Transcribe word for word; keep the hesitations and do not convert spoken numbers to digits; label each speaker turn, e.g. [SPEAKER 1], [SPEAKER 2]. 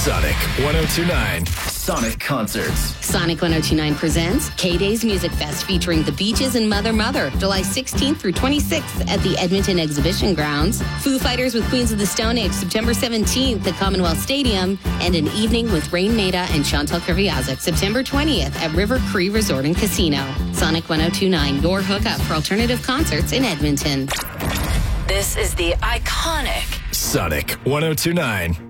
[SPEAKER 1] Sonic one oh two point nine. Sonic Concerts.
[SPEAKER 2] Sonic one oh two point nine presents K-Days Music Fest featuring The Beaches and Mother Mother, July sixteenth through twenty-sixth at the Edmonton Exhibition Grounds. Foo Fighters with Queens of the Stone Age, September seventeenth at Commonwealth Stadium. And an evening with Rain Maida and Chantal Kreviazuk, September twentieth at River Cree Resort and Casino. Sonic one oh two point nine, your hookup for alternative concerts in Edmonton.
[SPEAKER 3] This is the iconic
[SPEAKER 1] Sonic one oh two point nine.